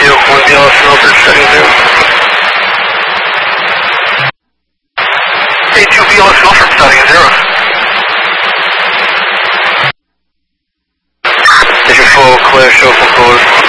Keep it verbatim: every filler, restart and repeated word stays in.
two, one B L S filter, setting zero. A two B L S filter, setting zero. Is your full clear, show full close.